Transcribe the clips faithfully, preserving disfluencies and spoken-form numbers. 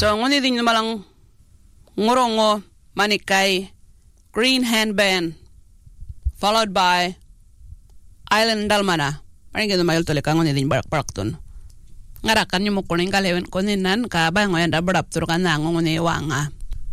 So nguni din malang ngorongo manikay green handband followed by island dalmana. Paring gitu mayul tole ka nguni din barak-barak tun. Ngarakan yung mukuning kalewen kuninan ka ba ngoyan da beraptur ka na nguni wanga.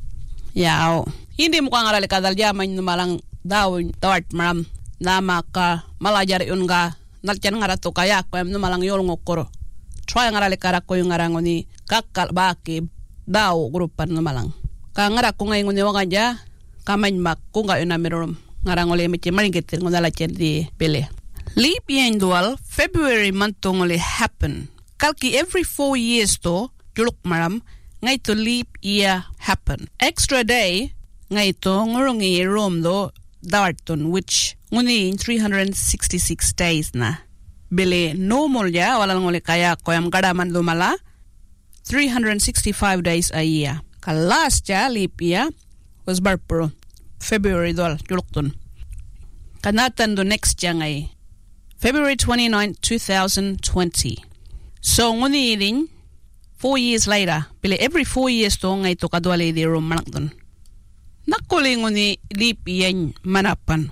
Yao. Hindi mo ka ngarali kadal jaman yung malang daw tawart maram nama ka malajar yun ka nalchan ngarato kaya ko yung malang yul ngokoro. Try ngarali karak ko yung ngarango ni kakal baki daw grupan no malang. Ka ngarak ko ngayon ni wanga ja kamay mak ko ngayon na meron ngarango li michi maringkit ng nalachan di pili. Leap year dual February month tong only happen. Kalki every four years to juluk maram ngay to leap year happen. Extra day ngay to ngurungi room do darton which nguni three hundred sixty-six days na. Bili normal ja wala nguli kaya ko yam gadaman lumala three hundred sixty-five days a year. Ka last ja leap year was barpro February dol julukton. Kanatan do next ja ngay February twenty-ninth, twenty twenty. So nguni din four years later bili every four years to ngay to kadwali di room manakton. Nakuli nguni leap year manapan.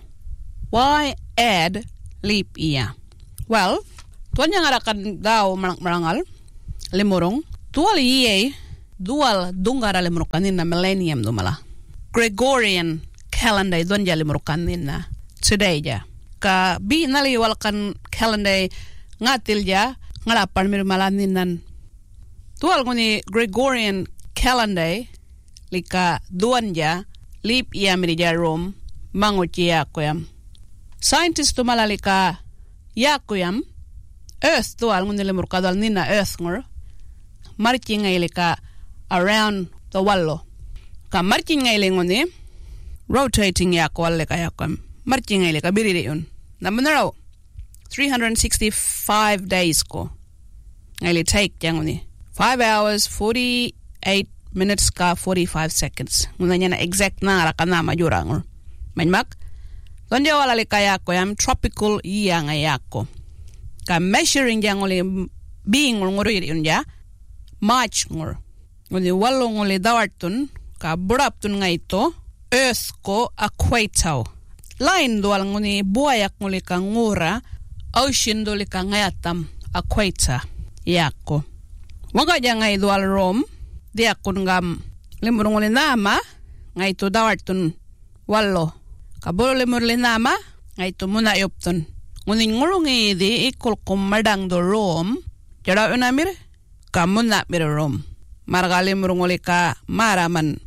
Why add leap year? Well, tuan yang arakan daw marangal limurong dual year dual dungara limurukanin na millennium dumala. Gregorian calendar don ja limurukanin na today ja. Ka bi naliwal kan calendar ngatil ja ngalapan mirmalanin nan. Dual nguni Gregorian calendar lika duan ja leap year mirija Rome manguchi yakoyam. Scientists tumalalika yakoyam Earth dual nguni limurkadal nina Earth ngur marching ngaylika around the wallo. Ka marching ngayli nguni rotating yakwal lika yakoyam. Marching ngaylika biriri yun. Namunaraw three hundred sixty-five days ko ngayli take janguni five hours forty-eight minutes ka forty-five seconds. Nguna niya na exact na arakan na majura ngur. Manmak donde wala likaya ko yam tropical year ngayako. Ka measuring jang uli being ngur yun ja March ngur. Nguli walo nguli dawartun ka buraptun nga ito Earth ko equator. Line dual nguni buayak nguli ka ngura ocean duli ka ngayatam equator yako. Waga jang ngay dual Rome dia kun ngam limurung uli nama nga ito dawartun walo. Kabolo limur uli nama nga ito muna yoptun. Ngunin ngurungi di ikul kumadang do Rome jara unamir kamuna mir Rome. Margali murunguli ka maraman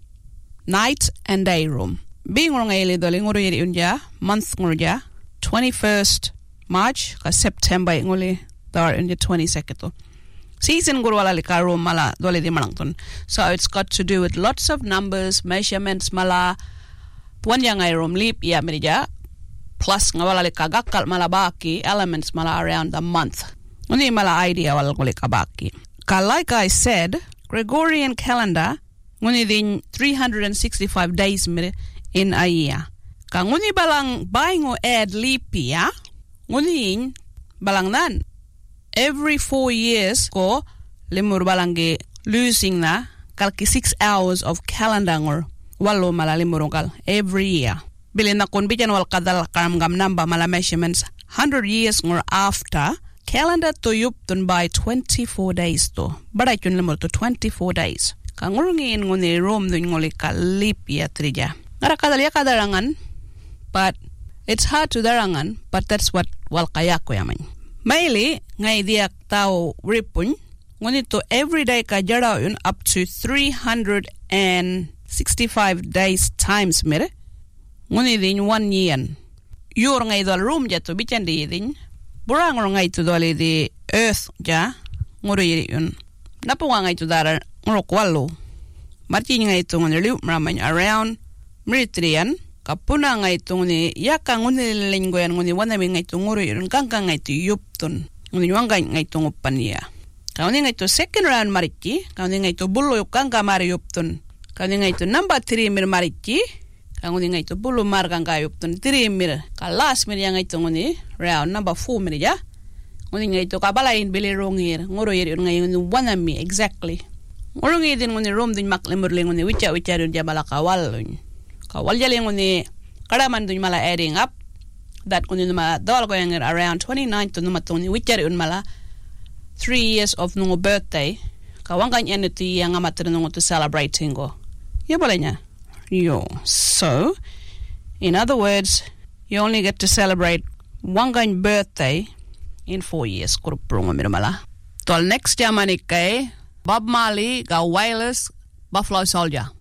night and day room. Being ngurungi doli nguru yiri unja month ngurja twenty-first March ka September nguli dar unja twenty-second. Season nguru wala lika room mala doli di malangtun. So it's got to do with lots of numbers, measurements mala tuan yang ay room leap ya mirja plus ngawala lika gakal mala baki elements mala around the month. Nguni mala idea wala nguli ka baki. Ka like I said, Gregorian calendar nguni din three hundred sixty-five days in a year. Ka nguni balang buying o add leap year, nguni balang nan every four years ko limur balangi losing na kalki six hours of calendar ngor walo mala limurungal every year. Bilin na kun bijan wal kadal karamgam namba mala measurements one hundred years ngor after calendar to yuptun by twenty-four days to. Baray yun limur to twenty-four days. Kangurungin nguni Rome dun nguli ka leap year trija. Ngara kadal ya kadarangan, but it's hard to darangan, but that's what wal kayako yaman. Maili ngay diak tao ripun nguni to everyday ka jaraw yun up to three hundred sixty-five days times mere nguni din one year. Yor ngay dal room jato bican di din burang ngay to dali di earth ja nguru yiri yun. Napunga ngay to dara nguruk walo. Martin ngay to nguni liup maraman around meritrian kapuna ngay to nguni yaka nguni linggoyan nguni wanami ngay to nguru yun kangkang ngay to yuptun nguni wangay ngay to ngupan niya. Kauni ngay to second round mariki kauni ngay to bulo yung kangka mari yuptun kauni ngay to number three mir mariki kauni ngay to bulo mar kangka yuptun three mir ka last mir yang ngay to nguni round number four mir ya nguni ngay to kabalain bili rongir nguru yun ngay yun wanami exactly Ngurungi din nguni rom din maklemurling nguni wicha wicha dun jamala kawal. Kawal jaling nguni karaman dun mala adding up. That nguni numa dol going around twenty-nine to numa tuni wicha dun mala three years of nungo birthday. Kawangan yaniti yang amat nungo to celebrate tingo. Ya bolehnya. Yo. So, in other words, you only get to celebrate one guy's birthday in four years. Kurupurungo mirumala. Tol next yamanik kay Bob Marley ga Wailers Buffalo Soldier.